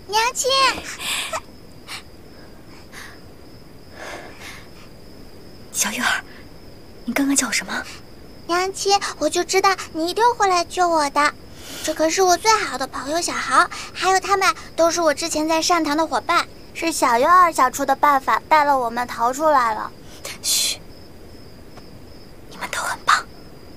娘亲， 小月儿，你刚刚叫什么？ 娘亲，我就知道你一定会来救我的。这可是我最好的朋友小豪，还有他们都是我之前在上堂的伙伴。是小月儿想出的办法带了我们逃出来了。